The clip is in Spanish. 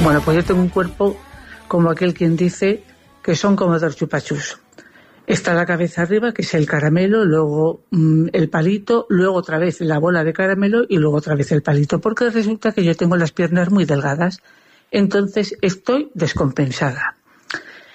Bueno, pues yo tengo un cuerpo como aquel quien dice que son como dos chupachus. Está la cabeza arriba, que es el caramelo, luego el palito, luego otra vez la bola de caramelo y luego otra vez el palito, porque resulta que yo tengo las piernas muy delgadas, entonces estoy descompensada.